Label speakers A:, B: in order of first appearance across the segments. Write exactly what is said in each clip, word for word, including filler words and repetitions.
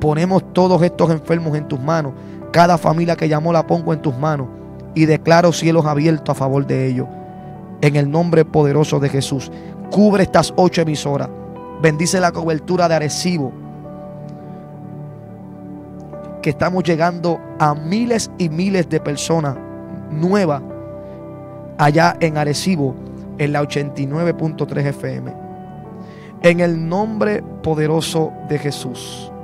A: Ponemos todos estos enfermos en tus manos. Cada familia que llamó la pongo en tus manos. Y declaro cielos abiertos a favor de ellos. En el nombre poderoso de Jesús. Cubre estas ocho emisoras. Bendice la cobertura de Arecibo. Que estamos llegando a miles y miles de personas nuevas allá en Arecibo, en la ochenta y nueve punto tres F M. En el nombre poderoso de Jesús,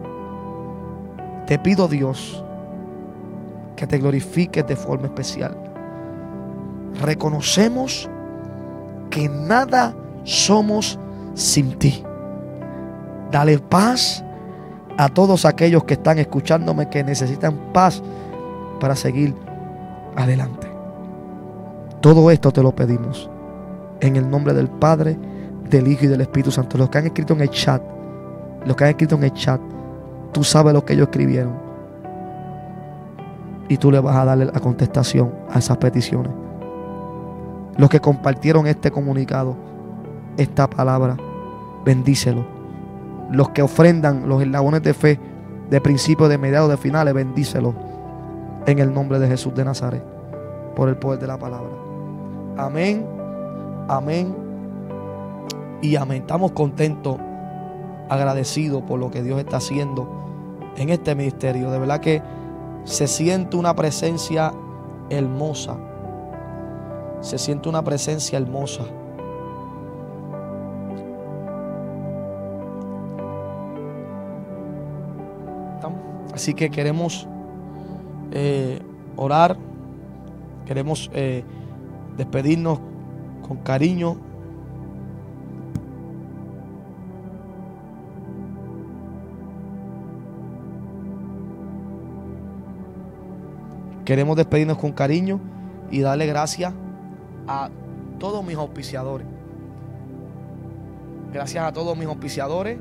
A: te pido, Dios, que te glorifiques de forma especial. Reconocemos que nada somos sin ti. Dale paz a todos aquellos que están escuchándome, que necesitan paz para seguir adelante. Todo esto te lo pedimos en el nombre del Padre, del Hijo y del Espíritu Santo. Los que han escrito en el chat, los que han escrito en el chat, tú sabes lo que ellos escribieron y tú le vas a darle la contestación a esas peticiones. Los que compartieron este comunicado, esta palabra, bendícelo. Los que ofrendan los eslabones de fe, de principio, de mediados, de finales, bendícelos en el nombre de Jesús de Nazaret, por el poder de la palabra. Amén, amén y amén. Estamos contentos, agradecidos por lo que Dios está haciendo en este ministerio. De verdad que se siente una presencia hermosa. Se siente una presencia hermosa. Así que queremos eh, orar, queremos eh, despedirnos con cariño. Queremos despedirnos con cariño y darle gracias a todos mis auspiciadores. Gracias a todos mis auspiciadores.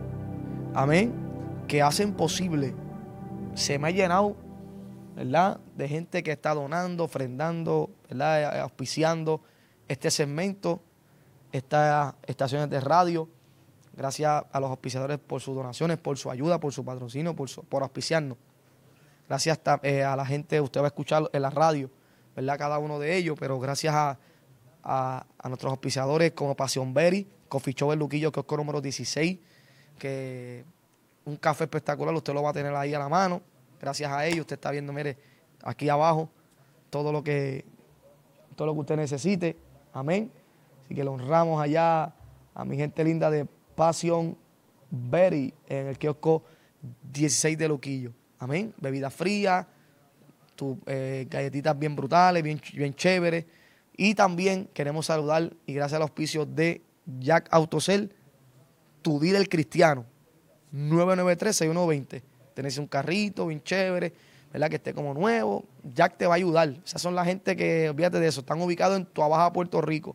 A: Amén. Que hacen posible. Se me ha llenado, ¿verdad?, de gente que está donando, ofrendando, ¿verdad?, auspiciando este segmento, estas estaciones de radio. Gracias a los auspiciadores por sus donaciones, por su ayuda, por su patrocinio, por, su, por auspiciarnos. Gracias a, eh, a la gente, usted va a escuchar en la radio, ¿verdad?, cada uno de ellos, pero gracias a, a, a nuestros auspiciadores como Pasión Berry, Coffee Shop El Luquillo, kiosco número dieciséis, que un café espectacular, usted lo va a tener ahí a la mano. Gracias a ellos, usted está viendo, mire, aquí abajo, todo lo que, todo lo que usted necesite. Amén. Así que le honramos allá a mi gente linda de Pasión Berry en el kiosco dieciséis de Luquillo. Amén. Bebida fría, tus eh, galletitas bien brutales, bien, bien chéveres. Y también queremos saludar, y gracias al auspicio de Jack Autocel, tu dealer cristiano. nueve nueve tres, seis uno dos cero. Tenés un carrito bien chévere, ¿verdad?, que esté como nuevo. Jack te va a ayudar. Esas son la gente que, olvídate de eso, están ubicados en Toa Baja, Puerto Rico.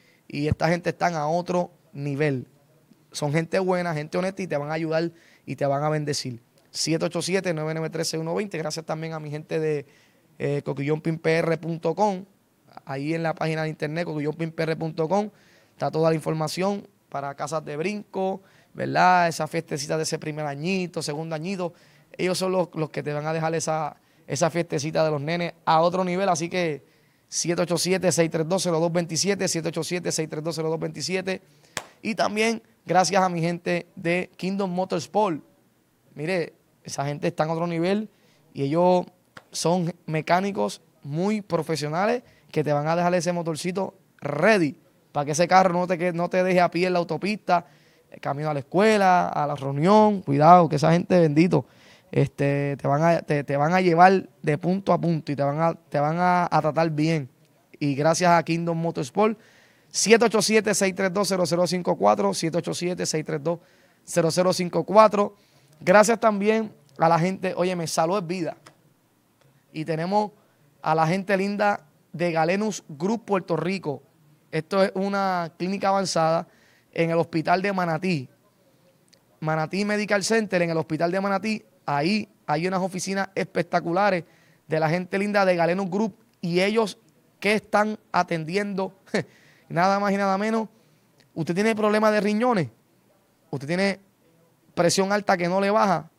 A: Y esta gente están a otro nivel. Son gente buena, gente honesta y te van a ayudar y te van a bendecir. siete ocho siete, nueve nueve tres, seis uno dos cero. Gracias también a mi gente de eh, coquillón pin p r punto com. Ahí en la página de internet, coquillón pin p r punto com, está toda la información para casas de brinco, ¿verdad? Esa fiestecita de ese primer añito, segundo añito. Ellos son los, los que te van a dejar esa, esa fiestecita de los nenes a otro nivel. Así que siete ocho siete, seis tres dos, cero dos dos siete, siete ocho siete, seis tres dos, cero dos dos siete. Y también gracias a mi gente de Kingdom Motorsport. Mire, esa gente está en otro nivel y ellos son mecánicos muy profesionales que te van a dejar ese motorcito ready para que ese carro no te, no te deje a pie en la autopista, camino a la escuela, a la reunión. Cuidado, que esa gente, bendito, este, te, van a, te, te van a llevar de punto a punto y te van a, te van a, a tratar bien. Y gracias a Kingdom Motorsport, siete ocho siete, seis tres dos, cero cero cinco cuatro, siete ocho siete, seis tres dos, cero cero cinco cuatro. Gracias también a la gente, óyeme, Salud es Vida. Y tenemos a la gente linda de Galenus Group Puerto Rico. Esto es una clínica avanzada en el hospital de Manatí. Manatí Medical Center, en el hospital de Manatí. Ahí hay unas oficinas espectaculares de la gente linda de Galenus Group. Y ellos que están atendiendo, nada más y nada menos. Usted tiene problemas de riñones. Usted tiene presión alta que no le baja.